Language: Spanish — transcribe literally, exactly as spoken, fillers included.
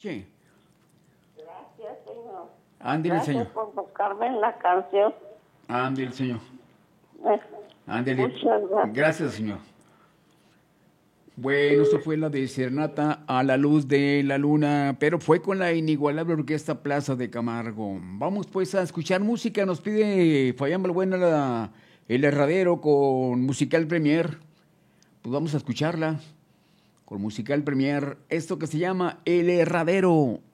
Sí. Gracias, señor. Ándele, Gracias señor. por buscarme en la canción. Ándele, señor. Eh, Ándele. Muchas gracias. Gracias, señor. Bueno, esto fue la de Serenata a la luz de la luna, pero fue con la inigualable orquesta Plaza de Camargo. Vamos pues a escuchar música, nos pide Fabián Balbuena la, el Herradero con Musical Premier. Pues vamos a escucharla con Musical Premier, esto que se llama El Herradero.